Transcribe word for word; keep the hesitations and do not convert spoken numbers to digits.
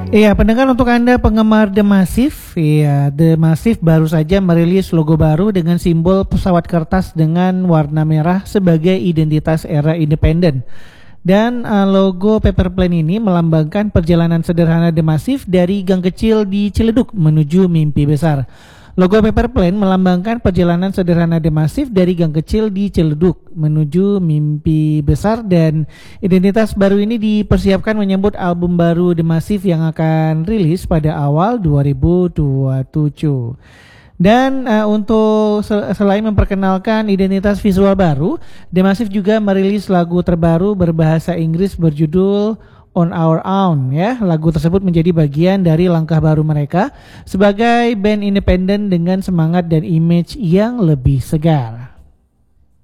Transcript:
Iya, pendengar, untuk Anda penggemar The Massive, iya, The Massive baru saja merilis logo baru dengan simbol pesawat kertas dengan warna merah sebagai identitas era independen. Dan uh, logo Paper Plane ini melambangkan perjalanan sederhana The Massive dari gang kecil di Ciledug menuju mimpi besar. Logo Paper Plane melambangkan perjalanan sederhana The Massive dari gang kecil di Ciledug menuju mimpi besar, dan identitas baru ini dipersiapkan menyambut album baru The Massive yang akan rilis pada awal dua ribu dua puluh tujuh. Dan uh, untuk sel- selain memperkenalkan identitas visual baru, The Massive juga merilis lagu terbaru berbahasa Inggris berjudul On Our Own, ya. Lagu tersebut menjadi bagian dari langkah baru mereka sebagai band independen dengan semangat dan image yang lebih segar.